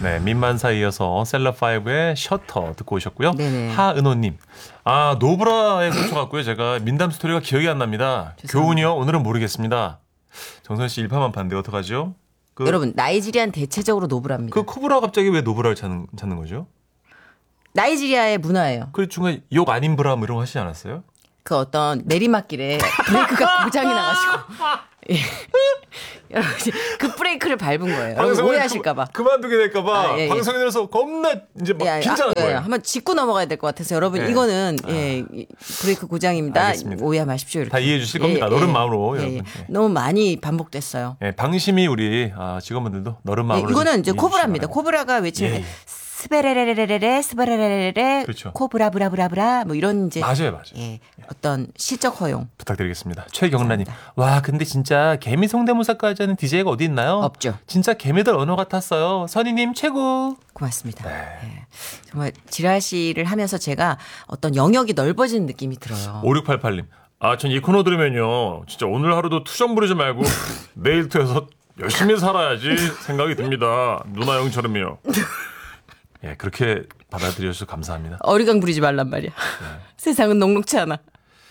네, 민만사 이어서 셀럽5의 셔터 듣고 오셨고요. 네네. 하은호님. 노브라에 꽂혀갖고요. 제가 민담 스토리가 기억이 안 납니다. 교훈이요? 오늘은 모르겠습니다. 정선 씨 일파만 봤는데 어떡하죠? 여러분, 나이지리아는 대체적으로 노브라입니다. 그 코브라 갑자기 왜 노브라를 찾는 거죠? 나이지리아의 문화예요. 그 중간에 욕 아닌 브라 뭐 이런 거 하시지 않았어요? 그 어떤 내리막길에 브레이크가 고장이 나가지고. 예. 여러분, 그 브레이크를 밟은 거예요. 여러분 오해하실까봐. 그만두게 될까봐. 예. 방송에 들어서 겁나 이제 막 긴장한 거예요. 한번 짚고 넘어가야 될 것 같아서 여러분 이거는 브레이크 고장입니다. 알겠습니다. 오해 마십시오. 이렇게. 다 이해해 주실 겁니다. 너른 마음으로. 여러분. 너무 많이 반복됐어요. 방심이 우리 직원분들도 너른 마음으로. 이거는 이제 코브라입니다. 코브라가 외치는 스베레레레레레 스베레레레레 그렇죠. 코브라브라브라브라 뭐 이런 이제 맞아요. 어떤 실적 허용 부탁드리겠습니다. 최경란님. 와 근데 진짜 개미 성대모사까지 하는 DJ가 어디 있나요? 없죠. 진짜 개미들 언어 같았어요. 선희님 최고. 고맙습니다. 정말 지라시를 하면서 제가 어떤 영역이 넓어지는 느낌이 들어요. 5688님. 전 이 코너 들으면요. 진짜 오늘 하루도 투정 부리지 말고 내일 투해서 열심히 살아야지 생각이 듭니다. 누나 형처럼요. 그렇게 받아들여주셔서 감사합니다. 어리광 부리지 말란 말이야. 세상은 녹록치 않아.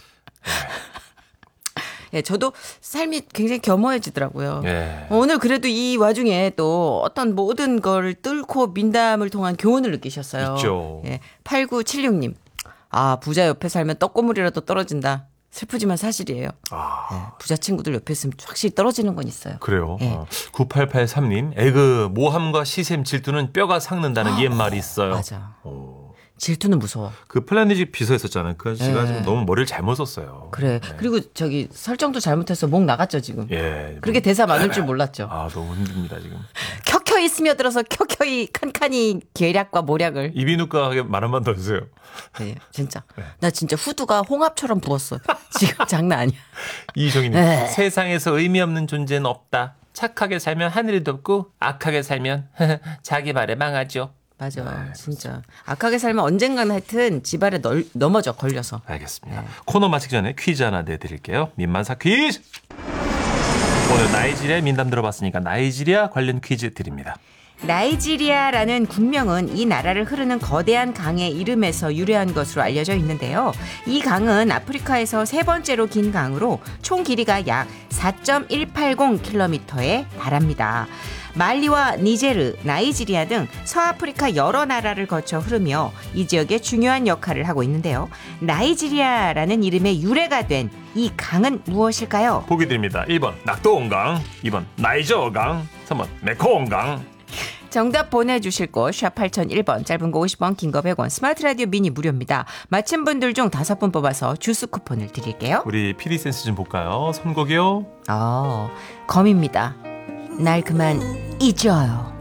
저도 삶이 굉장히 겸허해지더라고요. 오늘 그래도 이 와중에 또 어떤 모든 걸 뚫고 민담을 통한 교훈을 느끼셨어요. 있죠. 8976님. 부자 옆에 살면 떡고물이라도 떨어진다. 슬프지만 사실이에요. 부자 친구들 옆에 있으면 확실히 떨어지는 건 있어요. 그래요. 9883님. 모함과 시샘 질투는 뼈가 삭는다는 옛말이 있어요. 맞아. 질투는 무서워. 그 플라니직 비서했었잖아요. 그 아저씨가 지금 너무 머리를 잘못 썼어요. 그래. 그리고 설정도 잘못해서 목 나갔죠 지금. 그렇게 대사 많을 줄 몰랐죠. 너무 힘듭니다 지금. 켜켜이 스며들어서 켜켜이 칸칸이 계략과 모략을. 이비인후과에 말 한번 더 주세요. 진짜. 나 진짜 후두가 홍합처럼 부었어. 지금 장난 아니야. 이정희님. 세상에서 의미 없는 존재는 없다. 착하게 살면 하늘이 덥고 악하게 살면 자기 말에 망하죠. 맞아. 진짜. 악하게 살면 언젠가는 하여튼 집안에 넘어져 걸려서. 알겠습니다. 코너 마치기 전에 퀴즈 하나 내드릴게요. 민만사 퀴즈. 오늘 나이지리아 민담 들어봤으니까 나이지리아 관련 퀴즈 드립니다. 나이지리아라는 국명은 이 나라를 흐르는 거대한 강의 이름에서 유래한 것으로 알려져 있는데요. 이 강은 아프리카에서 세 번째로 긴 강으로 총 길이가 약 4.180km에 달합니다. 말리와 니제르, 나이지리아 등 서아프리카 여러 나라를 거쳐 흐르며 이 지역에 중요한 역할을 하고 있는데요. 나이지리아라는 이름의 유래가 된 이 강은 무엇일까요? 보기 드립니다. 1번 낙도온강, 2번 나이저강, 3번 메코온강. 정답 보내주실 곳 샵 8001번, 짧은 거 50원, 긴 거 100원, 스마트 라디오 미니 무료입니다. 맞힌 분들 중 5분 뽑아서 주스 쿠폰을 드릴게요. 우리 PD 센스 좀 볼까요? 선곡이요? 검입니다. 날 그만 잊어요.